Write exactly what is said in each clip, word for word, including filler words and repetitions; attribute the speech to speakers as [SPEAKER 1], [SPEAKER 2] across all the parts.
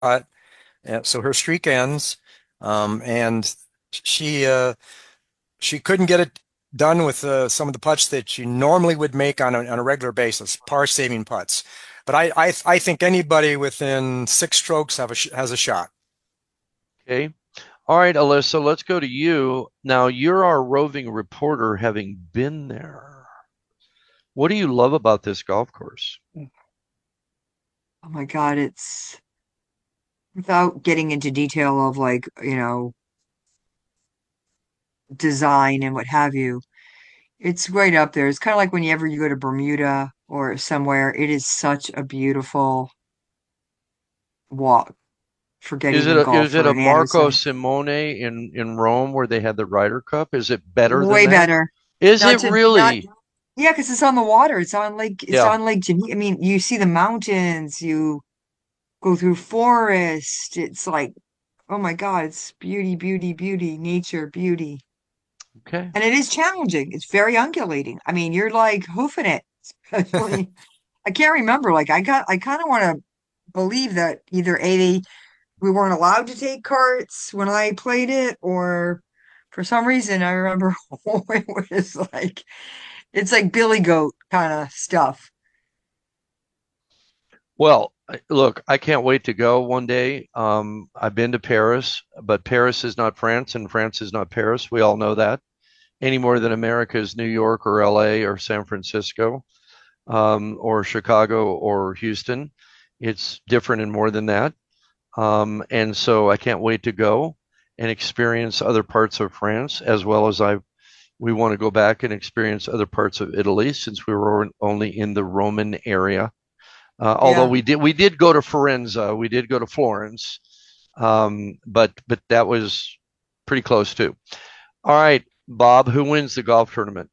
[SPEAKER 1] Uh, so her streak ends, um, and she uh, she couldn't get it done with uh, some of the putts that she normally would make on a, on a regular basis, par saving putts. But I, I I think anybody within six strokes have a has a shot.
[SPEAKER 2] Okay. All right, Alyssa, let's go to you. Now, you're our roving reporter having been there. What do you love about this golf course?
[SPEAKER 3] Oh my God, it's without getting into detail of like, you know, design and what have you. It's right up there. It's kind of like whenever you go to Bermuda or somewhere, it is such a beautiful walk. Forget
[SPEAKER 2] Is it
[SPEAKER 3] even
[SPEAKER 2] a,
[SPEAKER 3] golf
[SPEAKER 2] is it
[SPEAKER 3] for
[SPEAKER 2] a
[SPEAKER 3] an
[SPEAKER 2] Marco
[SPEAKER 3] Anderson.
[SPEAKER 2] Simone in in Rome where they had the Ryder Cup? Is it better than
[SPEAKER 3] Way
[SPEAKER 2] that?
[SPEAKER 3] better.
[SPEAKER 2] Is
[SPEAKER 3] Not
[SPEAKER 2] it
[SPEAKER 3] to not
[SPEAKER 2] really?
[SPEAKER 3] Yeah, because it's on the water. It's on Lake it's
[SPEAKER 2] Yeah.
[SPEAKER 3] on Lake Geneva. I mean, you see the mountains, you go through forest. It's like, oh my God, it's beauty, beauty, beauty, nature, beauty.
[SPEAKER 2] Okay.
[SPEAKER 3] And it is challenging. It's very undulating. I mean, you're like hoofing it. Especially, I can't remember. Like I got, I kind of want to believe that either A, they, we weren't allowed to take carts when I played it, or for some reason I remember it was like it's like Billy Goat kind of stuff.
[SPEAKER 2] Well, look, I can't wait to go one day. Um, I've been to Paris, but Paris is not France and France is not Paris. We all know that any more than America is New York or L A or San Francisco, um, or Chicago or Houston. It's different and more than that. Um, and so I can't wait to go and experience other parts of France as well as I we want to go back and experience other parts of Italy since we were only in the Roman area. Uh, although
[SPEAKER 3] Yeah.
[SPEAKER 2] we did we did go to Firenze, we did go to Florence, um, but but that was pretty close too. All right, Bob, who wins the golf tournament?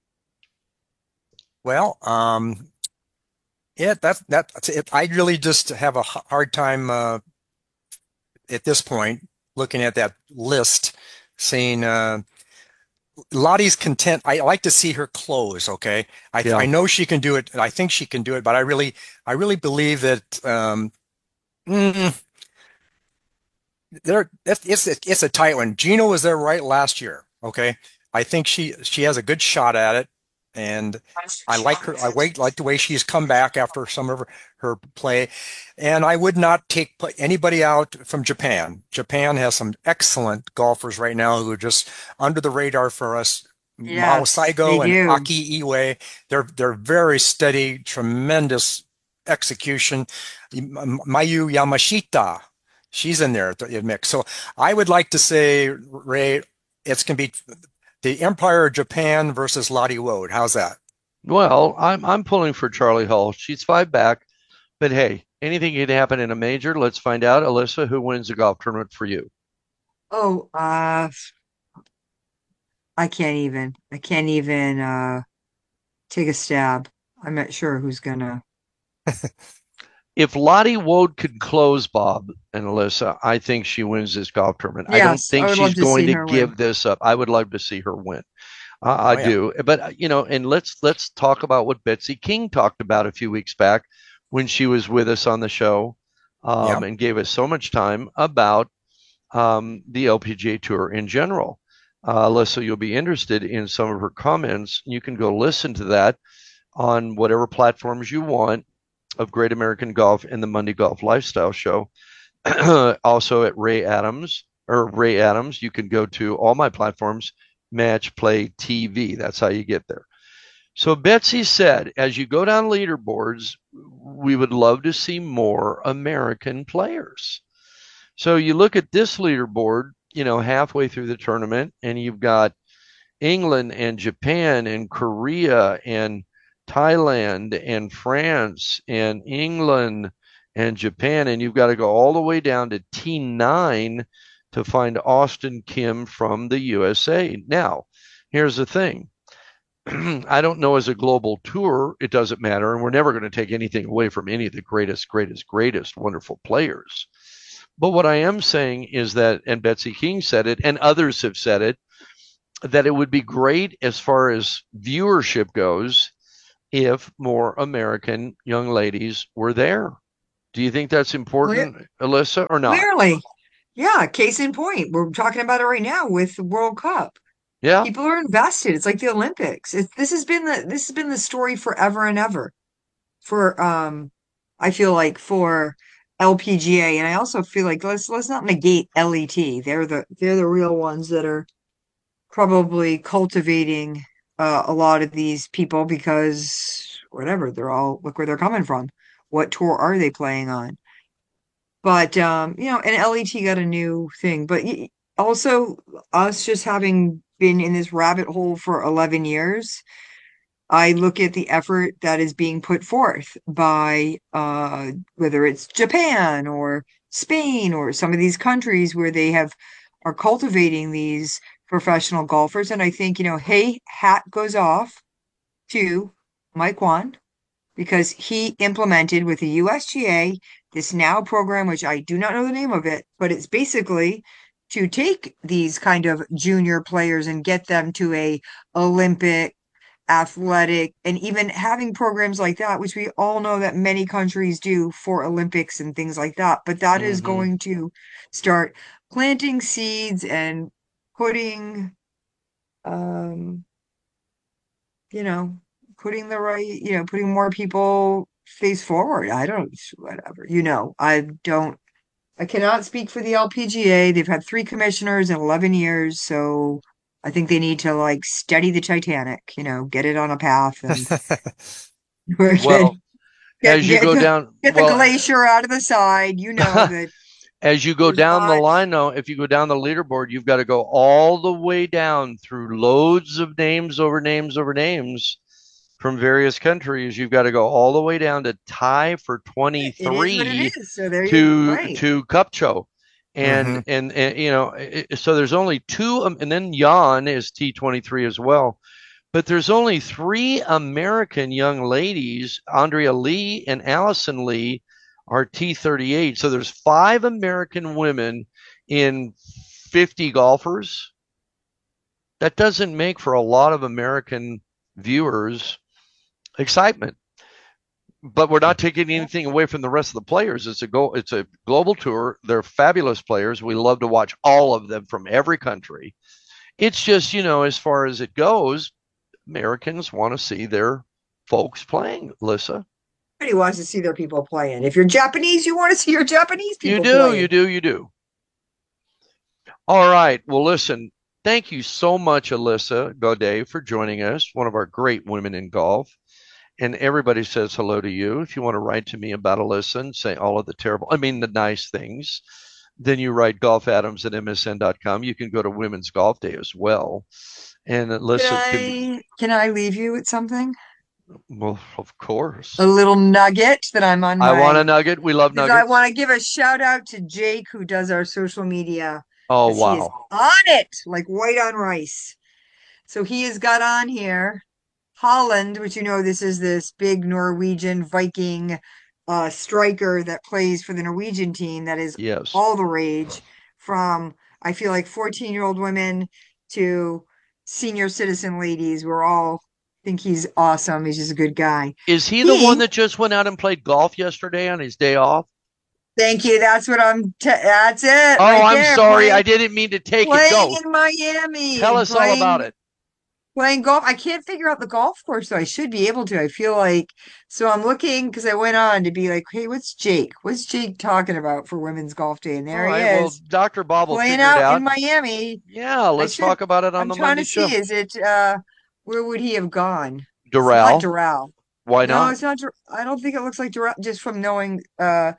[SPEAKER 1] Well, um, yeah, that that's it. I really just have a h- hard time uh, at this point looking at that list, saying uh, Lottie's content. I like to see her close. Okay, I
[SPEAKER 2] Yeah.
[SPEAKER 1] I know she can do it. I think she can do it, but I really I really believe that um, mm, there it's it's it's a tight one. Gino was there right last year. Okay, I think she she has a good shot at it, and I like her. I wait like the way she's come back after some of her, her play, and I would not take anybody out from Japan. Japan has some excellent golfers right now who are just under the radar for us. Mao
[SPEAKER 3] Yes, they
[SPEAKER 1] Saigo and
[SPEAKER 3] do.
[SPEAKER 1] Aki Iwai, they're they're very steady, tremendous execution. Mayu Yamashita, she's in there the mix. So I would like to say, Ray, it's going to be the Empire of Japan versus Lottie Woad. How's that?
[SPEAKER 2] Well, I'm I'm pulling for Charlie Hull. She's five back, but hey, anything can happen in a major. Let's find out. Alyssa, who wins the golf tournament for you?
[SPEAKER 3] Oh, uh, I can't even. I can't even uh take a stab. I'm not sure who's gonna.
[SPEAKER 2] If Lottie Wode could close, Bob and Alyssa, I think she wins this golf tournament. I don't
[SPEAKER 3] Yes, I
[SPEAKER 2] think
[SPEAKER 3] would
[SPEAKER 2] she's
[SPEAKER 3] love to
[SPEAKER 2] going
[SPEAKER 3] see
[SPEAKER 2] to
[SPEAKER 3] her win.
[SPEAKER 2] give this up. I would love to see her win. I, I
[SPEAKER 1] Oh yeah,
[SPEAKER 2] do, but uh, you know, and let's let's talk about what Betsy King talked about a few weeks back when she was with us on the show, um,
[SPEAKER 1] yeah.
[SPEAKER 2] and gave us so much time about um, the L P G A Tour in general. Uh, Alyssa, you'll be interested in some of her comments. You can go listen to that on whatever platforms you want of Great American Golf and the Monday Golf Lifestyle Show. Also at Ray Adams or Ray Adams, you can go to all my platforms, Match Play T V. That's how you get there. So Betsy said, as you go down leaderboards, we would love to see more American players. So you look at this leaderboard, you know, halfway through the tournament, and you've got England and Japan and Korea and Thailand and France and England and Japan. And you've got to go all the way down to T nine to find Austin Kim from the U S A. Now, here's the thing. I don't know as a global tour, it doesn't matter. And we're never going to take anything away from any of the greatest, greatest, greatest wonderful players. But what I am saying is that, and Betsy King said it, and others have said it, that it would be great as far as viewership goes if more American young ladies were there. Do you think that's
[SPEAKER 3] Cle-
[SPEAKER 2] important, Alyssa, or not?
[SPEAKER 3] Clearly. Yeah, case in point. We're talking about it right now with the World Cup.
[SPEAKER 2] Yeah.
[SPEAKER 3] People are invested. It's like the Olympics. It's, this has been the this has been the story forever and ever for um I feel like for L P G A, and I also feel like let's let's not negate L E T. They're the they're the real ones that are probably cultivating uh, a lot of these people because whatever, they're all look where they're coming from. What tour are they playing on? But um, you know, and L E T got a new thing. But y- also us just having been in this rabbit hole for eleven years, I look at the effort that is being put forth by uh whether it's Japan or Spain or some of these countries where they have are cultivating these professional golfers. And I think, you know, hey, hat goes off to Mike Wan because he implemented with the U S G A this now program, which I do not know the name of it, but it's basically to take these kind of junior players and get them to a Olympic, athletic, and even having programs like that, which we all know that many countries do for Olympics and things like that. But that is
[SPEAKER 2] Hmm.
[SPEAKER 3] going to start planting seeds and putting um you know, putting the right, you know, putting more people face forward. I don't, whatever, you know, I don't, I cannot speak for the L P G A. They've had three commissioners in eleven years, so I think they need to like steady the Titanic, you know, get it on a path and get
[SPEAKER 2] Well,
[SPEAKER 3] get
[SPEAKER 2] as you
[SPEAKER 3] get
[SPEAKER 2] go
[SPEAKER 3] the
[SPEAKER 2] down,
[SPEAKER 3] get the
[SPEAKER 2] well,
[SPEAKER 3] glacier out of the side. You know that
[SPEAKER 2] as you go
[SPEAKER 3] there's
[SPEAKER 2] down the
[SPEAKER 3] not
[SPEAKER 2] line, though, if you go down the leaderboard, you've got to go all the way down through loads of names over names over names from various countries. You've got to go all the way down to tie for
[SPEAKER 3] it is what it
[SPEAKER 2] twenty-three
[SPEAKER 3] is. So there you
[SPEAKER 2] to
[SPEAKER 3] right.
[SPEAKER 2] to Cupcho. And,
[SPEAKER 1] Hmm.
[SPEAKER 2] and and you know, so there's only two, um, and then Jan is T twenty-three as well. But there's only three American young ladies, Andrea Lee and Allison Lee, are T thirty-eight. So there's five American women in fifty golfers. That doesn't make for a lot of American viewers excitement. But we're not taking anything away from the rest of the players. It's a go. It's a global tour. They're fabulous players. We love to watch all of them from every country. It's just, you know, as far as it goes, Americans want to see their folks playing, Lissa.
[SPEAKER 3] Everybody wants to see their people playing. If you're Japanese, you want to see your Japanese
[SPEAKER 2] You
[SPEAKER 3] people
[SPEAKER 2] do, you
[SPEAKER 3] playing.
[SPEAKER 2] do, you do. All right. Well, listen, thank you so much, Alyssa Gaudet, for joining us, one of our great women in golf. And everybody says hello to you. If you want to write to me about Alyssa and say all of the terrible, I mean, the nice things, then you write golf adams at m s n dot com. You can go to Women's Golf Day as well. And
[SPEAKER 3] Can
[SPEAKER 2] Alyssa can be,
[SPEAKER 3] I can I leave you with something?
[SPEAKER 2] well, of
[SPEAKER 3] A
[SPEAKER 2] course.
[SPEAKER 3] little nugget that I'm on
[SPEAKER 2] I want
[SPEAKER 3] my
[SPEAKER 2] a nugget. We love
[SPEAKER 3] because I want
[SPEAKER 2] nuggets.
[SPEAKER 3] to give a shout out to Jake who does our social media
[SPEAKER 2] Oh,
[SPEAKER 3] because he is
[SPEAKER 2] wow.
[SPEAKER 3] on it like white on rice. So he has got on here Holland, which you know this is this big Norwegian Viking uh striker that plays for the Norwegian team that is
[SPEAKER 2] Yes.
[SPEAKER 3] all the rage from I feel like fourteen year old women to senior citizen ladies. We're all think he's awesome. He's just a good guy.
[SPEAKER 2] Is he the one
[SPEAKER 3] He
[SPEAKER 2] that just went out and played golf yesterday on his day off?
[SPEAKER 3] Thank you. That's what I'm. T that's it
[SPEAKER 2] Oh,
[SPEAKER 3] right
[SPEAKER 2] I'm
[SPEAKER 3] there.
[SPEAKER 2] sorry. I
[SPEAKER 3] Playing,
[SPEAKER 2] didn't mean to take it.
[SPEAKER 3] playing
[SPEAKER 2] Go.
[SPEAKER 3] in Miami
[SPEAKER 2] Tell
[SPEAKER 3] and
[SPEAKER 2] us all about
[SPEAKER 3] playing
[SPEAKER 2] it.
[SPEAKER 3] playing golf. I can't figure out the golf course, so I should be able to. I feel like so. I'm looking because I went on to be like, hey, what's Jake? What's Jake talking about for Women's Golf Day? And
[SPEAKER 2] All
[SPEAKER 3] there he
[SPEAKER 2] right. Well,
[SPEAKER 3] is
[SPEAKER 2] doctor Bob will
[SPEAKER 3] playing
[SPEAKER 2] figure it
[SPEAKER 3] out
[SPEAKER 2] out.
[SPEAKER 3] in Miami.
[SPEAKER 2] Yeah,
[SPEAKER 3] I
[SPEAKER 2] let's
[SPEAKER 3] should.
[SPEAKER 2] talk about it on
[SPEAKER 3] I'm
[SPEAKER 2] the
[SPEAKER 3] trying
[SPEAKER 2] Monday
[SPEAKER 3] to see.
[SPEAKER 2] show.
[SPEAKER 3] Is it? uh Where would he have gone? It's not
[SPEAKER 2] Doral.
[SPEAKER 3] Doral.
[SPEAKER 2] Why
[SPEAKER 3] No,
[SPEAKER 2] not?
[SPEAKER 3] it's not. Dor- I don't think it looks like Doral. Just from knowing. uh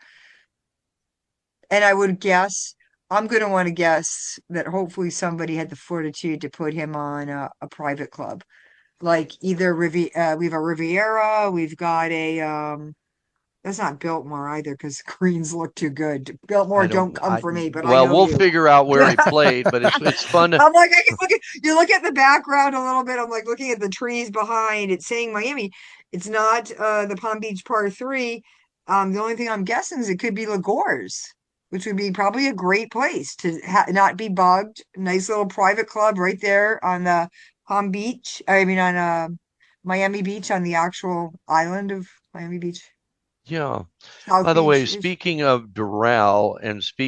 [SPEAKER 3] And I would guess, I'm going to want to guess that hopefully somebody had the fortitude to put him on a, a private club. Like either Rivi uh, we have a Riviera, we've got a um that's not Biltmore either because greens look too good.
[SPEAKER 2] I
[SPEAKER 3] Biltmore don't
[SPEAKER 2] don't.
[SPEAKER 3] come
[SPEAKER 2] I
[SPEAKER 3] for me, but I
[SPEAKER 2] well,
[SPEAKER 3] know
[SPEAKER 2] we'll
[SPEAKER 3] you.
[SPEAKER 2] figure out where he played, but it's it's fun to.
[SPEAKER 3] I'm like, I can look at you look at the background a little bit. I'm like looking at the trees behind. It's saying Miami. It's not uh the Palm Beach par three. Um, the only thing I'm guessing is it could be Lagores, which would be probably a great place to ha not be bugged. Nice little private club right there on the Palm Beach. I mean on uh Miami Beach on the actual island of Miami Beach.
[SPEAKER 2] Yeah.
[SPEAKER 3] South
[SPEAKER 2] By the way,
[SPEAKER 3] Beach is
[SPEAKER 2] speaking of Doral and speaking